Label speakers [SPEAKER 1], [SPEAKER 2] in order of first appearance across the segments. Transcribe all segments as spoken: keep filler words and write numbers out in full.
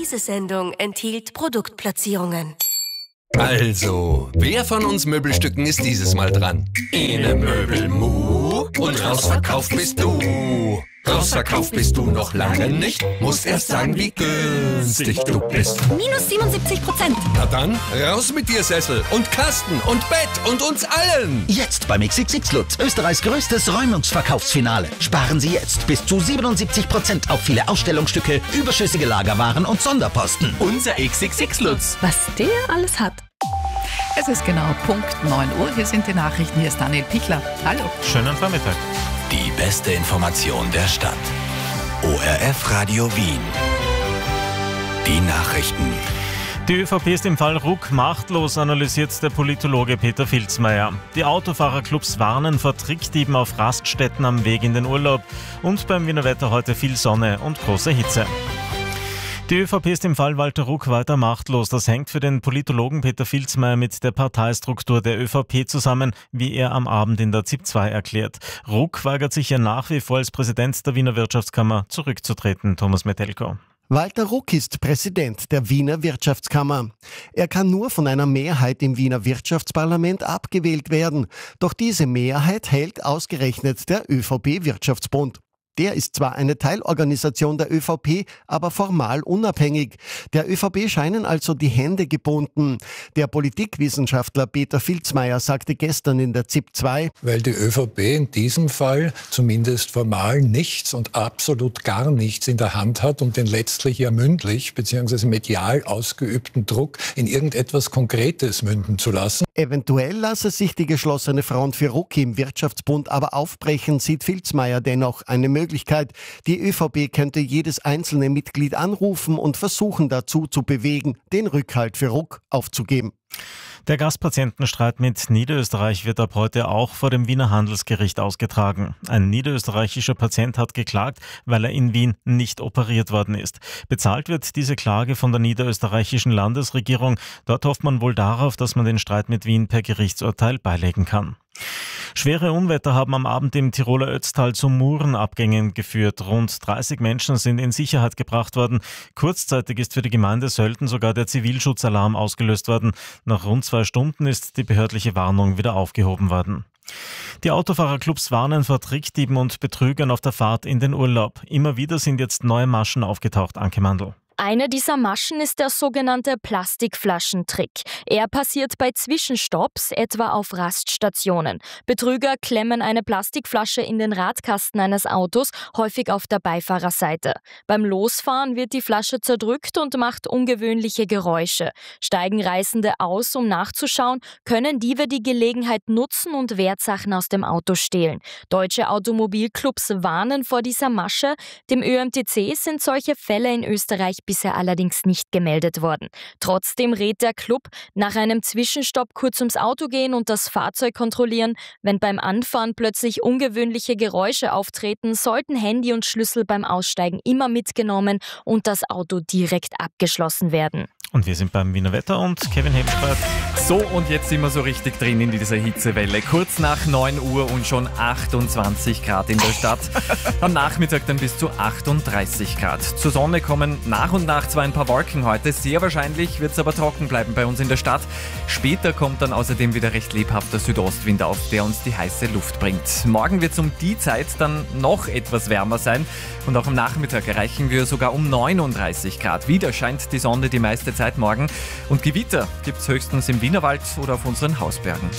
[SPEAKER 1] Diese Sendung enthielt Produktplatzierungen.
[SPEAKER 2] Also, wer von uns Möbelstücken ist dieses Mal dran? Ene Möbelmu und rausverkauft bist du. Rausverkauft bist du noch lange nicht, musst erst sagen, wie günstig du bist.
[SPEAKER 3] Minus siebenundsiebzig Prozent.
[SPEAKER 2] Na dann, raus mit dir Sessel und Kasten und Bett und uns allen.
[SPEAKER 4] Jetzt beim X X X Lutz, Österreichs größtes Räumungsverkaufsfinale. Sparen Sie jetzt bis zu siebenundsiebzig Prozent auf viele Ausstellungsstücke, überschüssige Lagerwaren und Sonderposten.
[SPEAKER 5] Unser X X X Lutz.
[SPEAKER 3] Was der alles hat.
[SPEAKER 6] Es ist genau Punkt neun Uhr. Hier sind die Nachrichten. Hier ist Daniel Pichler. Hallo.
[SPEAKER 5] Schönen Vormittag.
[SPEAKER 7] Die beste Information der Stadt. O R F Radio Wien. Die Nachrichten.
[SPEAKER 5] Die ÖVP ist im Fall Ruck machtlos, analysiert der Politologe Peter Filzmeier. Die Autofahrerclubs warnen vor Trickdieben auf Raststätten am Weg in den Urlaub. Und beim Wiener Wetter heute viel Sonne und große Hitze. Die ÖVP ist im Fall Walter Ruck weiter machtlos. Das hängt für den Politologen Peter Filzmeier mit der Parteistruktur der ÖVP zusammen, wie er am Abend in der Z I P zwei erklärt. Ruck weigert sich ja nach wie vor als Präsident der Wiener Wirtschaftskammer zurückzutreten. Thomas Metelko.
[SPEAKER 8] Walter Ruck ist Präsident der Wiener Wirtschaftskammer. Er kann nur von einer Mehrheit im Wiener Wirtschaftsparlament abgewählt werden. Doch diese Mehrheit hält ausgerechnet der ÖVP-Wirtschaftsbund. Der ist zwar eine Teilorganisation der ÖVP, aber formal unabhängig. Der ÖVP scheinen also die Hände gebunden. Der Politikwissenschaftler Peter Filzmeier sagte gestern in der Z I P zwei:
[SPEAKER 9] Weil die ÖVP in diesem Fall zumindest formal nichts und absolut gar nichts in der Hand hat, um den letztlich ja mündlich bzw. medial ausgeübten Druck in irgendetwas Konkretes münden zu lassen.
[SPEAKER 8] Eventuell lasse sich die geschlossene Front für Ruck im Wirtschaftsbund aber aufbrechen, sieht Filzmeier dennoch eine Möglichkeit. Die ÖVP könnte jedes einzelne Mitglied anrufen und versuchen dazu zu bewegen, den Rückhalt für Ruck aufzugeben.
[SPEAKER 5] Der Gaspatientenstreit mit Niederösterreich wird ab heute auch vor dem Wiener Handelsgericht ausgetragen. Ein niederösterreichischer Patient hat geklagt, weil er in Wien nicht operiert worden ist. Bezahlt wird diese Klage von der niederösterreichischen Landesregierung. Dort hofft man wohl darauf, dass man den Streit mit Wien per Gerichtsurteil beilegen kann. Schwere Unwetter haben am Abend im Tiroler Ötztal zu Murenabgängen geführt. Rund dreißig Menschen sind in Sicherheit gebracht worden. Kurzzeitig ist für die Gemeinde Sölden sogar der Zivilschutzalarm ausgelöst worden. Nach rund zwei Stunden ist die behördliche Warnung wieder aufgehoben worden. Die Autofahrerclubs warnen vor Trickdieben und Betrügern auf der Fahrt in den Urlaub. Immer wieder sind jetzt neue Maschen aufgetaucht, Anke Mandl.
[SPEAKER 10] Eine dieser Maschen ist der sogenannte Plastikflaschentrick. Er passiert bei Zwischenstopps, etwa auf Raststationen. Betrüger klemmen eine Plastikflasche in den Radkasten eines Autos, häufig auf der Beifahrerseite. Beim Losfahren wird die Flasche zerdrückt und macht ungewöhnliche Geräusche. Steigen Reisende aus, um nachzuschauen, können Diebe die Gelegenheit nutzen und Wertsachen aus dem Auto stehlen. Deutsche Automobilclubs warnen vor dieser Masche. Dem Ö M T C sind solche Fälle in Österreich bisher allerdings nicht gemeldet worden. Trotzdem rät der Club, nach einem Zwischenstopp kurz ums Auto gehen und das Fahrzeug kontrollieren. Wenn beim Anfahren plötzlich ungewöhnliche Geräusche auftreten, sollten Handy und Schlüssel beim Aussteigen immer mitgenommen und das Auto direkt abgeschlossen werden.
[SPEAKER 5] Und wir sind beim Wiener Wetter und Kevin Hebspart.
[SPEAKER 11] So, und jetzt sind wir so richtig drin in dieser Hitzewelle. Kurz nach neun Uhr und schon achtundzwanzig Grad in der Stadt. Am Nachmittag dann bis zu achtunddreißig Grad. Zur Sonne kommen nach und nach zwar ein paar Wolken heute. Sehr wahrscheinlich wird es aber trocken bleiben bei uns in der Stadt. Später kommt dann außerdem wieder recht lebhafter Südostwind auf, der uns die heiße Luft bringt. Morgen wird es um die Zeit dann noch etwas wärmer sein. Und auch am Nachmittag erreichen wir sogar um neununddreißig Grad. Wieder scheint die Sonne die meiste Zeit morgen. Und Gewitter gibt es höchstens im Wienerwald oder auf unseren Hausbergen.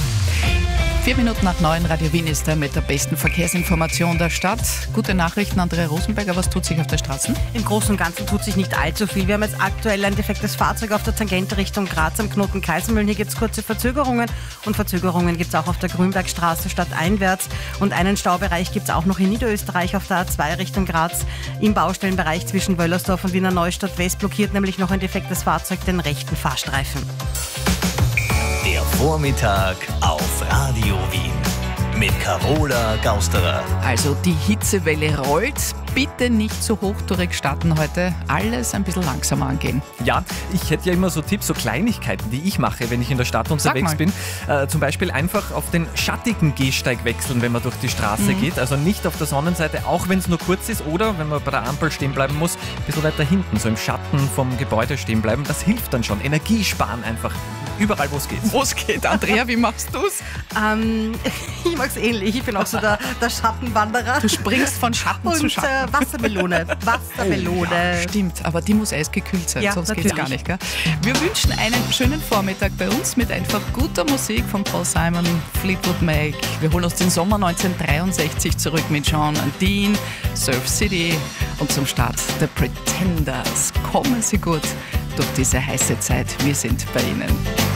[SPEAKER 6] Vier Minuten nach neun, Radio Wien ist da mit der besten Verkehrsinformation der Stadt. Gute Nachrichten, Andrea Rosenberger, was tut sich auf der Straße?
[SPEAKER 12] Im Großen und Ganzen tut sich nicht allzu viel. Wir haben jetzt aktuell ein defektes Fahrzeug auf der Tangente Richtung Graz am Knoten Kaisermühlen. Hier gibt es kurze Verzögerungen und Verzögerungen gibt es auch auf der Grünbergstraße stadteinwärts. Und einen Staubereich gibt es auch noch in Niederösterreich auf der A zwei Richtung Graz. Im Baustellenbereich zwischen Wöllersdorf und Wiener Neustadt West blockiert nämlich noch ein defektes Fahrzeug den rechten Fahrstreifen.
[SPEAKER 7] Der Vormittag auf Radio Wien mit Carola Gausterer.
[SPEAKER 6] Also die Hitze Hitzewelle rollt. Bitte nicht zu hochtourig starten heute. Alles ein bisschen langsamer angehen.
[SPEAKER 11] Ja, ich hätte ja immer so Tipps, so Kleinigkeiten, die ich mache, wenn ich in der Stadt unterwegs bin. Äh, zum Beispiel einfach auf den schattigen Gehsteig wechseln, wenn man durch die Straße
[SPEAKER 6] Mhm.
[SPEAKER 11] geht. Also nicht auf der Sonnenseite, auch wenn es nur kurz ist. Oder wenn man bei der Ampel stehen bleiben muss, ein bisschen weiter hinten, so im Schatten vom Gebäude stehen bleiben. Das hilft dann schon. Energie sparen einfach. Überall, wo es geht.
[SPEAKER 6] Wo es geht. Andrea, wie machst du's?
[SPEAKER 12] Ähm, ich mag's ähnlich. Ich bin auch so der, der Schattenwanderer.
[SPEAKER 6] Du springst von Schatten
[SPEAKER 12] Und
[SPEAKER 6] zu Schatten.
[SPEAKER 12] äh, Wassermelone. Wassermelone.
[SPEAKER 6] Oh, ja, stimmt, aber die muss eisgekühlt sein,
[SPEAKER 12] Ja,
[SPEAKER 6] sonst
[SPEAKER 12] natürlich.
[SPEAKER 6] geht's gar nicht. Gell? Wir wünschen einen schönen Vormittag bei uns mit einfach guter Musik von Paul Simon, Fleetwood Mac. Wir holen uns den Sommer neunzehnhundertdreiundsechzig zurück mit Sean and Dean, Surf City und zum Start The Pretenders. Kommen Sie gut durch diese heiße Zeit. Wir sind bei Ihnen.